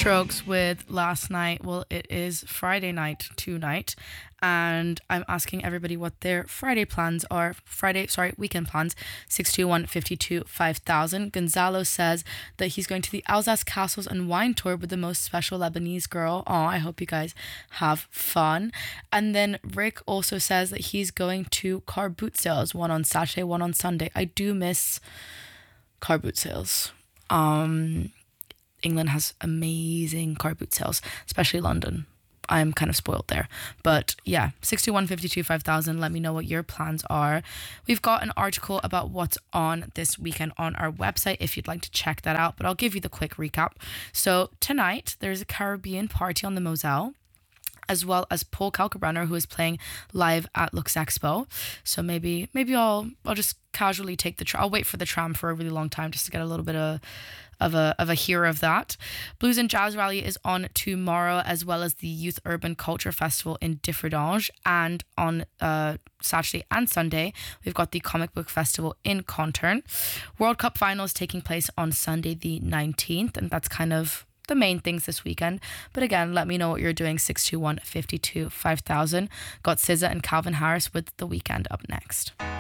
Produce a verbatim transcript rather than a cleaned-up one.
Strokes with Last Night. Well, it is Friday night tonight, and I'm asking everybody what their Friday plans are. Friday, sorry, weekend plans. six two one, five two, five thousand. Gonzalo says that he's going to the Alsace Castles and Wine Tour with the most special Lebanese girl. Oh, I hope you guys have fun. And then Rick also says that he's going to car boot sales, one on Saturday, one on Sunday. I do miss car boot sales. Um... England has amazing car boot sales, especially London. I'm kind of spoiled there. But yeah, six two one, five two, five thousand. Let me know what your plans are. We've got an article about what's on this weekend on our website if you'd like to check that out. But I'll give you the quick recap. So tonight, there's a Caribbean party on the Moselle, as well as Paul Kalkbrenner, who is playing live at Lux Expo. So maybe maybe I'll I'll just casually take the tram. I'll wait for the tram for a really long time just to get a little bit of of a of a hear of that. Blues and Jazz Rally is on tomorrow, as well as the Youth Urban Culture Festival in Differdange. And on uh, Saturday and Sunday, we've got the Comic Book Festival in Conturn. World Cup finals taking place on Sunday the nineteenth, and that's kind of the main things this weekend. But again, let me know what you're doing. six two one, five two, five thousand. Got S Z A and Calvin Harris with The Weekend up next.